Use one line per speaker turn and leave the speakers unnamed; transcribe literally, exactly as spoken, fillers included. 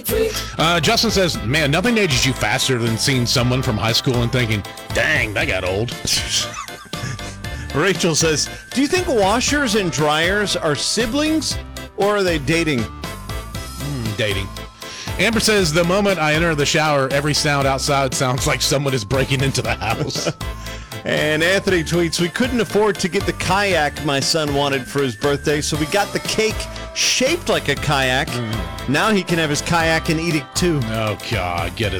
Uh, Justin says, man, nothing ages you faster than seeing someone from high school and thinking, dang, that got old.
Rachel says, do you think washers and dryers are siblings or are they dating?
Mm, dating. Amber says, the moment I enter the shower, every sound outside sounds like someone is breaking into the house.
And Anthony tweets, we couldn't afford to get the kayak my son wanted for his birthday, so we got the cake shaped like a kayak. Mm. Now he can have his kayak and eat it too.
Oh, God, get his